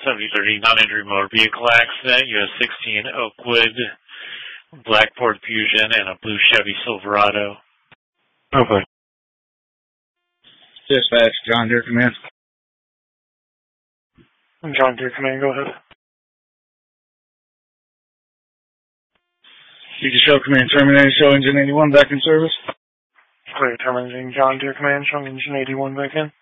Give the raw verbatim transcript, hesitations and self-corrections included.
seventy thirty non-injury motor vehicle accident. U S sixteen Oakwood, black Ford Fusion, and a blue Chevy Silverado. Okay. Dispatch, John Deere Command. John Deere Command, go ahead. You can show Command terminated, show engine eighty-one back in service. Clear, terminating John Deere Command, showing engine eighty-one back in.